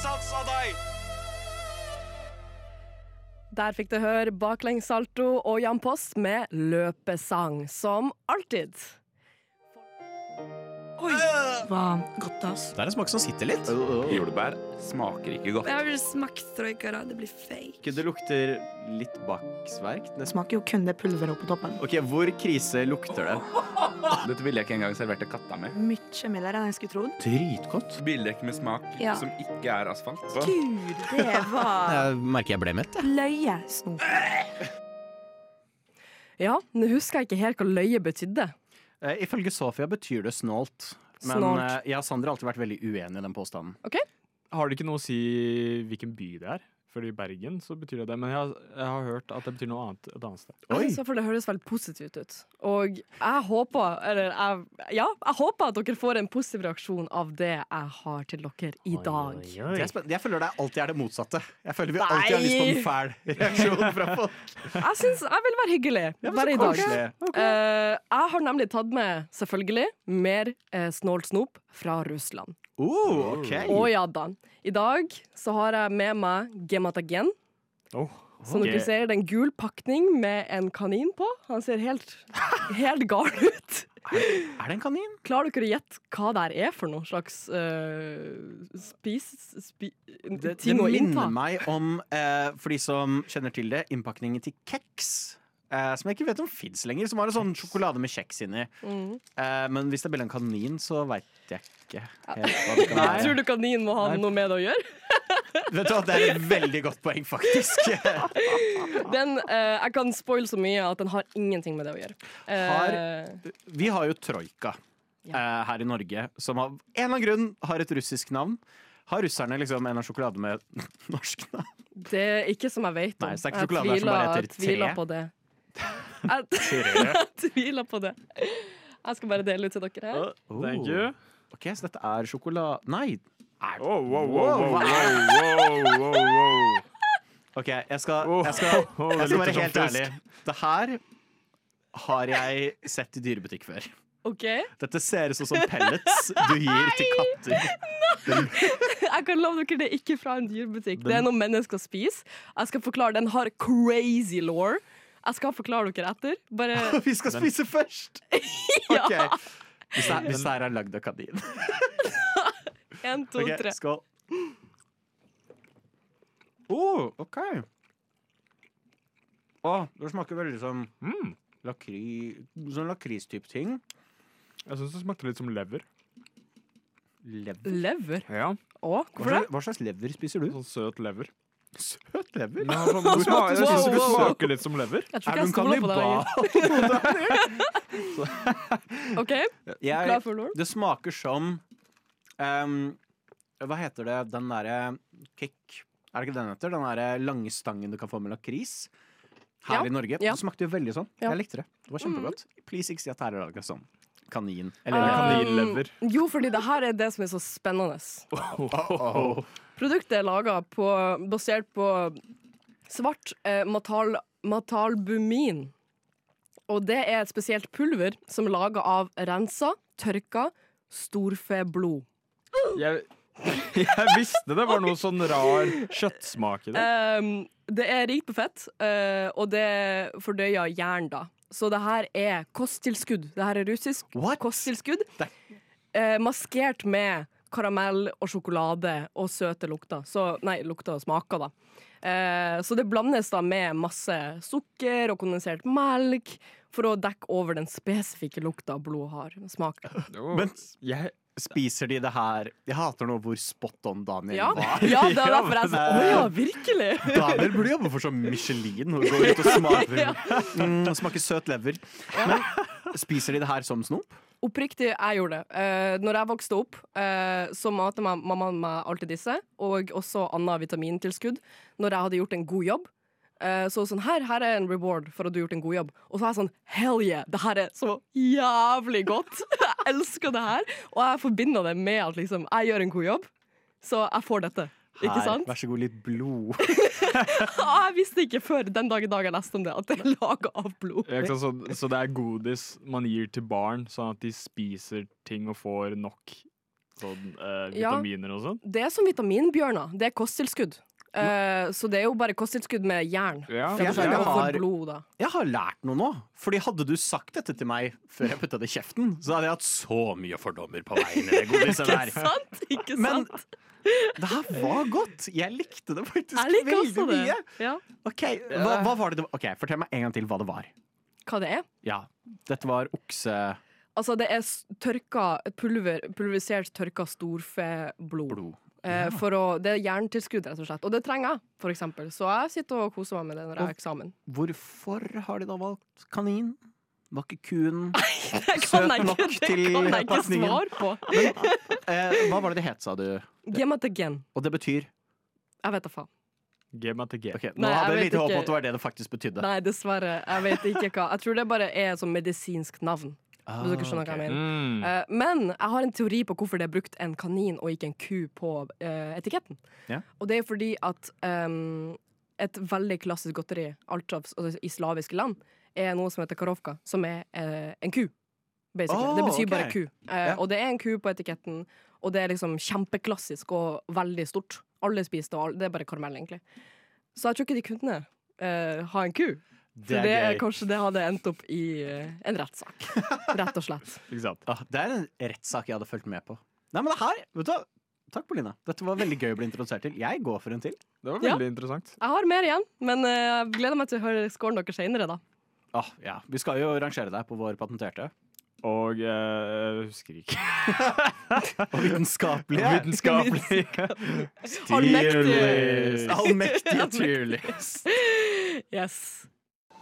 innsats av deg! Der fikk du høre Baklengssalto og Jan Post med løpesang, som alltid. Oi, var godt ass. Det er en smak som sitter litt. Jordbær smaker ikke godt. Jeg har vel smakt troikara, det blir fake. Det lukter litt baksverk. Det smaker jo kun det pulveret oppå toppen. Ok, hvor krise lukter det? Dette ville jeg ikke engang servert til katta mi. Mye mildere enn jeg skulle trodd. Dritgodt. Bildekk med smak Ja. som ikke er asfalt. Gud, det var Jeg merker jeg ble mett. løyesnop. Ja, nå husker jeg ikke helt hva løye betydde. Ifølge Sofia betyr det snålt. Men Snålt. jeg og Sander har alltid vært veldig uenige i den påstanden. Har det ikke noe å si hvilken by det er? For i Bergen så betyr det det, men jeg har hørt at det betyr noe annet et annet sted. Oi. Så for det høres veldig positivt ut. Og jeg håper, jeg håper at dere får en positiv reaksjon av det jeg har til dere i dag. Det er spennende. Jeg føler det alltid er det motsatte. Jeg føler vi alltid har lyst på en fæl reaksjon fra folk. Jeg vil være hyggelig, bare i dag. Koselig. Jeg har nemlig tatt med, selvfølgelig, mer snålt snop fra Russland. Ok. Og ja da. I dag så har jeg med meg Gematagen. Som dere ser, det er en gul pakning med en kanin på. Han ser helt gal ut. Er det en kanin? Klarer dere å gjette hva det her er for noe slags Det ting å innta? minner meg om, for de som kjenner til det, innpakningen til kjeks. Som jeg ikke vet om finnes lenger, som har en sånn sjokolade med kjeks inni. Men hvis det er bildet av en kanin, så vet jeg ikke helt hva det kan være. Tror du kanin må ha noe med det å gjøre? Vet du hva, det er et veldig godt poeng, faktisk. Jeg kan spoile så mye at den har ingenting med det å gjøre. Vi har jo Troika her i Norge, som av en eller annen grunn har et russisk navn. Har russerne liksom en av sjokolade med norsk navn? Det er ikke som jeg vet om. Nei, så det er ikke sjokolade her som bare heter Jeg tviler tre. på det. Jeg tviler på det. Jeg skal bare dele ut til dere her. Thank you. Ok, så dette er sjokolade... Nei. Ok, jeg skal være helt ærlig. Det her har jeg sett i dyrebutikk før. Ok? Dette ser ut som pellets du gir til katter. Jeg kan love dere det er ikke fra en dyrebutikk. Det er noe mennesker spiser. Jeg skal forklare. Den har crazy law. Jeg skal forklare dere etter. Bare Vi skal spise først! Ja. Ok. Hvis det her er lagd av kanin. 1, 2, Ok, 3. skål. Ok. Det smaker veldig som sånn lakris-type ting. Jeg synes det smakte litt som lever. Lever? Ja, Hvorfor det? Hva slags lever spiser du? sånn søt lever. Søt lever? Men jeg synes det smaker litt som lever. Jeg tror Er du ikke jeg en stoler på deg. kannibal? OK, klar for lår? Det smaker som hva heter det? Den derre kick. Er det ikke den heter? Den derre lange stangen du kan få med lakris. Her Ja, i Norge. ja. Det smakte jo veldig sånn. Ja. Jeg likte det. Det var kjempegodt. Please ikke si at det her er laget sånn. Kanin. Eller kaninlever. Jo, fordi det her er det som er så spennende. Produktet er laget basert på svart matalbumin. Og det er et spesielt pulver som er laget av rensa, tørka storfeblod. Jeg visste det var noe sånn rar kjøttsmak i det. Det er rikt på fett, og det fordøyer jern da. Så det her er kosttilskudd. Det her er russisk kosttilskudd. Maskert med karamell og sjokolade og søte lukter. Lukter og smaker da. Så det blandes da med masse sukker og kondensert melk for å dekke over den spesifikke lukta blod har. Smaker. Men spiser de det her? Jeg hater nå hvor spot on Daniel var. Ja, det er derfor jeg sa ja, virkelig. Daniel burde jobbe for sånn Michelin og gå ut og smake søt lever. Men spiser de det her som snop? Oppriktig, jeg gjorde det. Når jeg vokste opp, så matet mammaen meg alltid disse, og også annet vitamintilskudd, når jeg hadde gjort en god jobb. Så sånn, her er en reward for at du har gjort en god jobb. Og så er jeg sånn, hell yeah, det her er så jævlig godt. Jeg elsker det her. Og jeg forbinder det med at liksom, jeg gjør en god jobb, så jeg får dette. Ikke sant? Vær så god, litt blod. Jeg visste ikke før den dag i dag jeg leste om det, at det er laget av blod. Så det er godis man gir til barn, sånn at de spiser ting og får nok Sånn Ja. vitaminer og sånn? Det er som vitaminbjørner. Det er kosttilskudd. Så det er jo bare kosttilskudd med jern. Ja. Rett og slett, jeg og har- for blod, da. Jeg har lært noe nå. Fordi hadde du sagt dette til meg før jeg putta det i kjeften, så hadde jeg hatt så mye fordommer på veien i det godiset der. Sant? Ikke Men sant? det her var godt. Jeg likte det faktisk Jeg liker veldig også det. mye. Ja. Ok, hva var det? Ok, Fortell meg en gang til hva det var. Hva det er? Ja, dette var okse... Altså, det er pulverisert tørka storfeblod. Blod. Det er jerntilskudd, rett og slett. Og det trenger jeg, for eksempel. Så jeg sitter og koser meg med det når jeg har eksamen. Hvorfor har de da valgt kanin? Var ikke kuen Det søt kan nok jeg ikke, til det kan jeg ikke pakningen? svare på. Hva var det det het, sa du? Gematogen. Og det betyr? Jeg vet da faen. GMATG. Ok, Nå Nei, jeg hadde jeg vet lite håp om ikke. at det var det det faktisk betydde. Nei, dessverre. Jeg vet ikke hva. Jeg tror det bare er et sånn medisinsk navn. Hvis dere skjønner hva jeg mener. Men jeg har en teori på hvorfor det er brukt en kanin og ikke en ku på etiketten. Ja. Og det er fordi at et veldig klassisk godteri altså i slaviske land er noe som heter karovka, som er en ku. Basically. Det betyr ok. bare ku. Og det er en ku på etiketten, og det er liksom kjempeklassisk og velder stort. Alle spiser det, og det er bare karamell, egentlig. Så jeg tror ikke de kunne ha en ku. Det For er gøy. kanskje det hadde endt opp i en rettssak. Rett og slett. Ikke sant? Det er en rettssak jeg hadde fulgt med på. Nei, men det her, vet du hva? Takk, Paulina. Dette var veldig gøy å bli introdusert til. Jeg går for en til. Det var Ja. veldig interessant. Jeg har mer igjen, men jeg gleder meg til å høre scoren deres senere, da. Ja. Vi skal jo rangere deg på vår patenterte. Og jeg husker ikke. Og vitenskapelige. Vitenskapelig. Allmektige. Allmektige tierlist. Yes.